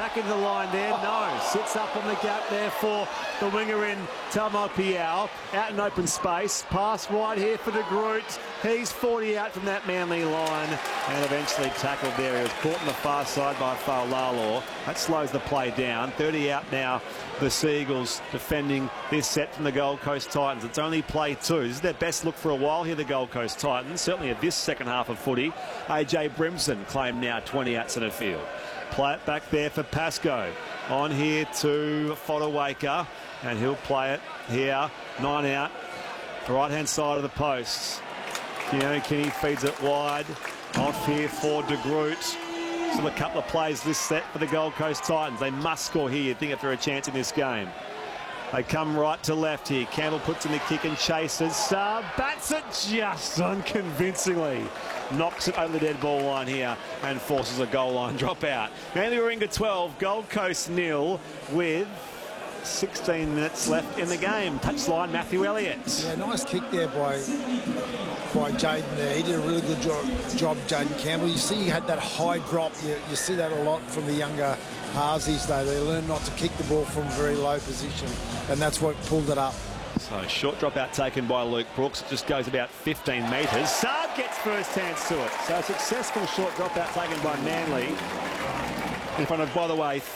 back into the line there. No, sits up on the gap there for the winger in Talmo Piao. Out in open space. Pass wide here for De Groot. He's 40 out from that Manly line and eventually tackled there. He was caught on the far side by Fa'alalo. That slows the play down. 30 out now. The Seagulls defending this set from the Gold Coast Titans. It's only play 2. This is their best look for a while here, the Gold Coast Titans. Certainly of this second half of footy. AJ Brimson claimed now 20 out centre field. Play it back there for Pascoe. On here to Fodawaker. And he'll play it here. 9 out. The right-hand side of the posts. Keone Kini feeds it wide. Off here for De Groot. Still a couple of plays this set for the Gold Coast Titans. They must score here, you'd think, if they're a chance in this game. They come right to left here. Campbell puts in the kick and chases. Saab bats it just unconvincingly. Knocks it over the dead ball line here and forces a goal line dropout. Manly Warringah 12, Gold Coast 0 with 16 minutes left in the game. Touchline, Matthew Elliott. Yeah, nice kick there by Jayden there. He did a really good job, Jayden Campbell. You see he had that high drop. You see that a lot from the younger halves these days. They learn not to kick the ball from a very low position, and that's what pulled it up. So short drop out taken by Luke Brooks. It just goes about 15 metres. Saab gets first hands to it. So a successful short drop out taken by Manly. In front of, by the way,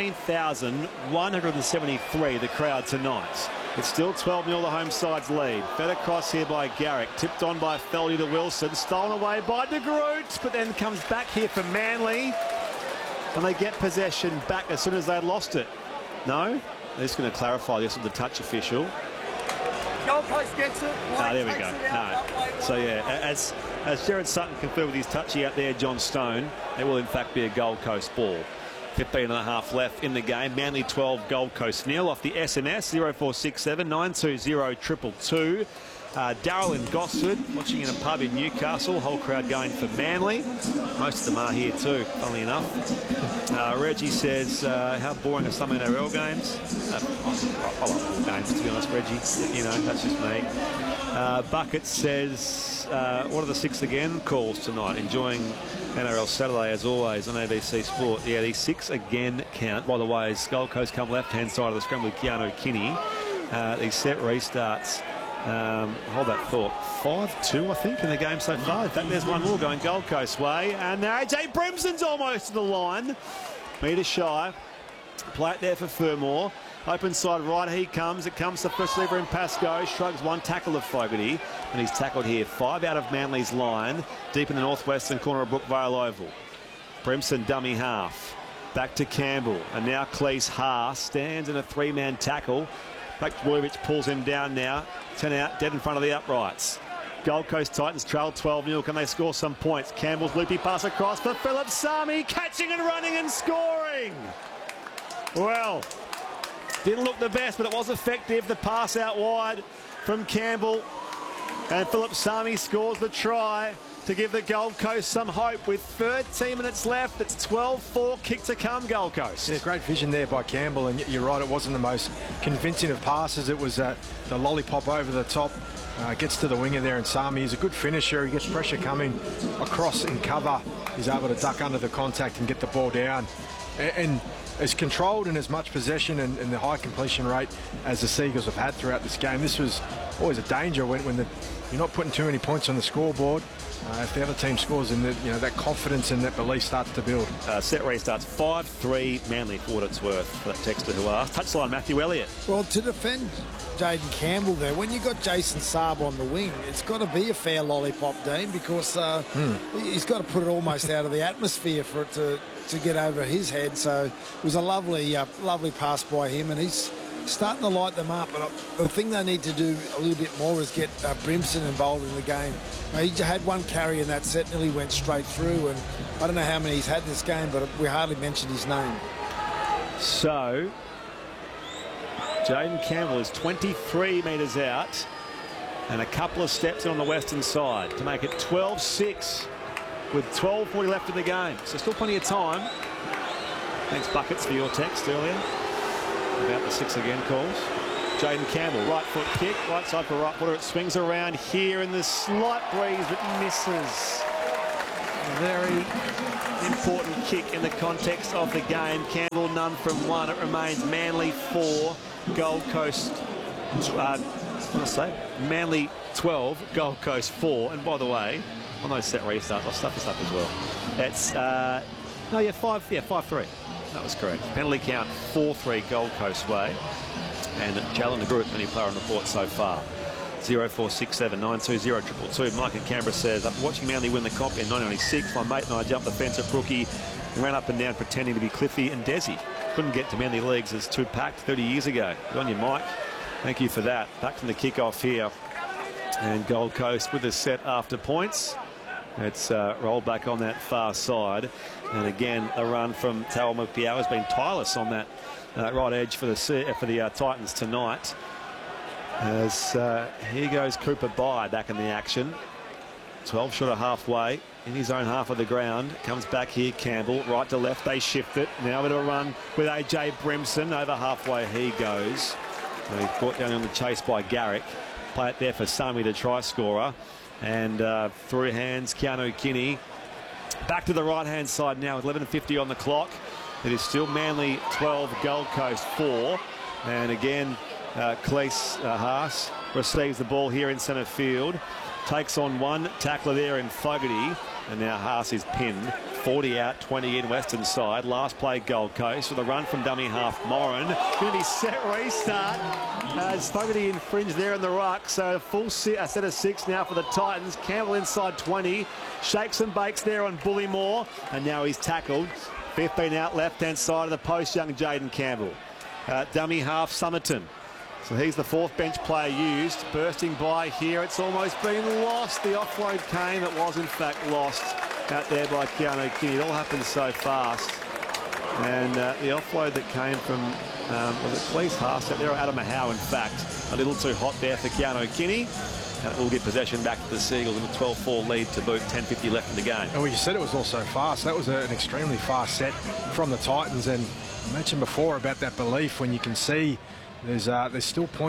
13,173, the crowd tonight. It's still 12-0 the home side's lead. Fed across here by Garrick. Tipped on by Feldy to Wilson. Stolen away by De Groot, but then comes back here for Manly. And they get possession back as soon as they lost it. No? They're just going to clarify this with the touch official. Gold Coast gets it. There we go. No. So, yeah, as Jared Sutton confirmed with his touchy out there, John Stone, there will in fact be a Gold Coast ball. 15 and a half left in the game. Manly 12, Gold Coast 0 off the SMS 0467 920 222. Darryl in Gosford watching in a pub in Newcastle. Whole crowd going for Manly. Most of them are here too, funnily enough. Reggie says, how boring are some NRL games? I like all games, to be honest, Reggie. You know, that's just me. Bucket says, what are the 6 again calls tonight? Enjoying NRL Saturday as always on ABC Sport. Yeah, these 6 again count. By the way, as Gold Coast come left-hand side of the scrum with Keone Kini. These set restarts. Hold that thought. 5-2, I think, in the game so far. In fact, there's one more going Gold Coast way. And AJ Brimson's almost to the line. Metre shy. Play it there for Fermor. Open side right, he comes. It comes to first lever in Pascoe. Shrugs one tackle of Fogarty. And he's tackled here. 5 out of Manly's line. Deep in the northwestern corner of Brookvale Oval. Brimson dummy half. Back to Campbell. And now Cleese Haas stands in a 3-man tackle. Vujovic pulls him down now. 10 out, dead in front of the uprights. Gold Coast Titans trail 12-0. Can they score some points? Campbell's loopy pass across for Philip Sami. Catching and running and scoring. Well, didn't look the best, but it was effective. The pass out wide from Campbell. And Philip Sami scores the try to give the Gold Coast some hope. With 13 minutes left, it's 12-4, kick to come, Gold Coast. Yeah, great vision there by Campbell, and you're right, it wasn't the most convincing of passes. It was the lollipop over the top. Gets to the winger there, and Sami is a good finisher. He gets pressure coming across in cover. He's able to duck under the contact and get the ball down. And as controlled and as much possession and the high completion rate as the Seagulls have had throughout this game, this was always a danger when you're not putting too many points on the scoreboard. If the other team scores, and that confidence and that belief starts to build. Set restarts 5-3 Manly for what it's worth for that texter who asked. Touchline, Matthew Elliott. Well, to defend Jayden Campbell there, when you've got Jason Saab on the wing, it's got to be a fair lollipop, Dean, because he's got to put it almost out of the atmosphere for it to get over his head. So it was a lovely pass by him, and he's starting to light them up. But the thing they need to do a little bit more is get Brimson involved in the game. He had one carry in that set, nearly went straight through, and I don't know how many he's had in this game, but we hardly mentioned his name. So Jayden Campbell is 23 metres out and a couple of steps in on the western side to make it 12-6 with 12:40 left in the game. So still plenty of time. Thanks, Buckets, for your text earlier about the 6 again calls. Jayden Campbell, right foot kick, right side for right footer. It swings around here in the slight breeze, but misses. very important kick in the context of the game. Campbell none from one. It remains Manly 4, Gold Coast. Manly 12, Gold Coast 4. And by the way, on those set restarts, I'll stuff this up as well. That's 5-3. That was correct. Penalty count 4-3 Gold Coast way. And Jalen Group, any player on the court so far. 0467 920 222. Mike in Canberra says, after watching Manly win the comp in 1996, my mate and I jumped the fence at Brookie and ran up and down pretending to be Cliffy and Desi. Couldn't get to Manly leagues as two packed 30 years ago. Good on you, Mike. Thank you for that. Back from the kickoff here. And Gold Coast with a set after points. It's rolled back on that far side. And again, a run from Tawal Mupiao has been tireless on that right edge for the Titans tonight. As here goes Cooper Bye back in the action. 12 short of halfway in his own half of the ground. Comes back here, Campbell. Right to left, they shift it. Now a bit of a run with AJ Brimson. Over halfway he goes. And he's brought down on the chase by Garrick. Play it there for Sami, the try scorer. And through hands, Keanu Kinney. Back to the right-hand side now with 11:50 on the clock. It is still Manly 12, Gold Coast 4. And again, Cleese Haas receives the ball here in centre field. Takes on one tackler there in Fogarty. And now Haas is pinned. 40 out, 20 in, western side. Last play Gold Coast with a run from dummy half Moran. Going to be set restart as Fogarty infringed there in the ruck. So a full set of 6 now for the Titans. Campbell inside 20. Shakes and bakes there on Bullymore. And now he's tackled. 15 out, left-hand side of the post, young Jaden Campbell. Dummy half Somerton. So he's the 4th bench player used. Bursting by here. It's almost been lost. The offload came. It was, in fact, lost out there by Keanu Kinney. It all happened so fast. And the offload that came from, was it Cleese Haas out there, or Adam Mahau, in fact. A little too hot there for Keanu Kinney. And it will get possession back to the Seagulls in a 12-4 lead to boot. 10:50 left in the game. And well, you said it was also fast. That was an extremely fast set from the Titans. And I mentioned before about that belief when you can see there's still points